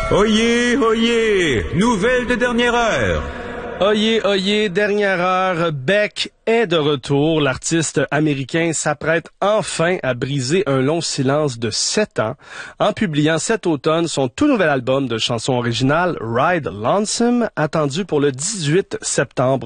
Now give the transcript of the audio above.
Oyez, oyez, nouvelle de dernière heure. Oyez, oyez, dernière heure, Beck est de retour. L'artiste américain s'apprête enfin à briser un long silence de 7 ans en publiant cet automne son tout nouvel album de chansons originales, Ride Lonesome, attendu pour le 18 septembre.